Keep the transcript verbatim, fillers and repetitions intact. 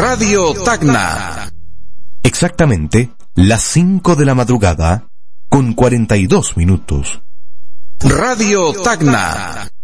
Radio Tacna. Exactamente las cinco de la madrugada con cuarenta y dos minutos. Radio Tacna.